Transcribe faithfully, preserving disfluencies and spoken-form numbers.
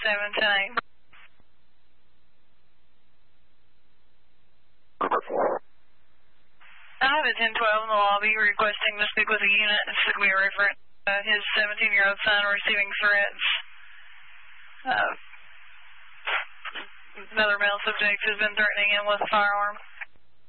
seven ten eight. I have a ten twelve in the lobby requesting to speak with a unit. This is going to be a reference. Uh, his seventeen-year-old son receiving threats. Uh, another male subject has been threatening him with a firearm.